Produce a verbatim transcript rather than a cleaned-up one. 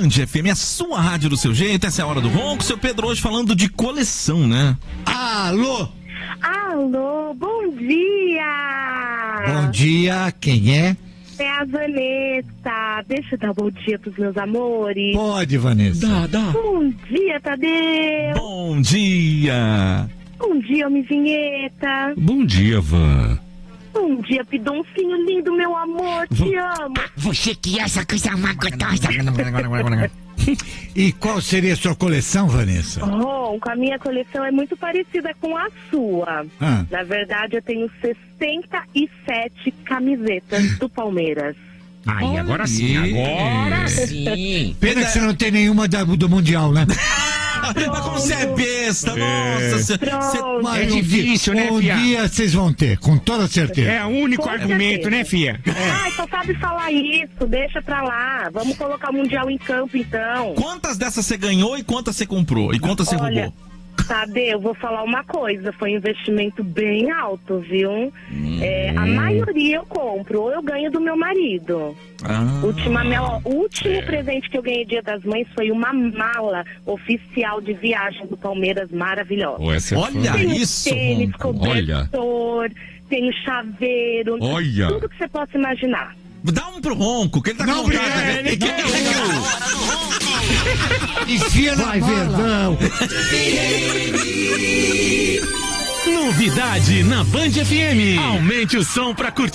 Band F M, a sua rádio do seu jeito. Essa é a Hora do Ronco. Seu Pedro hoje falando de coleção, né? Alô? Alô, bom dia! Bom dia, quem é? É a Vanessa. Deixa eu dar bom dia pros meus amores. Pode, Vanessa. Dá, dá. Bom dia, Tadeu. Bom dia. Bom dia, Homem Vinheta. Bom dia, Van. Bom dia, Pidoncinho lindo, meu amor. Te amo. Você que é essa coisa mais gostosa. E qual seria a sua coleção, Vanessa? Ronco, a minha coleção é muito parecida com a sua. Ah. Na verdade, eu tenho sessenta e sete camisetas do Palmeiras. Ai, agora sim, agora sim. Pena que você não tem nenhuma da, do Mundial, né? Mas como você é besta, nossa. Cê, cê, Pronto. É difícil, né, um fia? dia vocês vão ter, com toda certeza. É o único Com argumento, certeza. né, fia? Ai, só sabe falar isso, deixa pra lá. Vamos colocar o Mundial em campo, então. quantas dessas você ganhou e quantas você comprou? E quantas você Olha, roubou? Tadeu, eu vou falar uma coisa, foi um investimento bem alto, viu? É, a maioria eu compro, ou eu ganho do meu marido. Ah, Ultimamente, ó, o último presente que eu ganhei Dia das Mães foi uma mala oficial de viagem do Palmeiras maravilhosa. Oh, essa é olha fã. Tenho isso, tênis, Ronco. cobertor, tenho chaveiro, Olha. tudo que você possa imaginar. Dá um pro Ronco, que ele tá Não, com vontade. obrigado. Ele quer- ele quer- Enfia na Vai, bala. Verdão. Novidade na Band F M. Aumente o som pra curtir.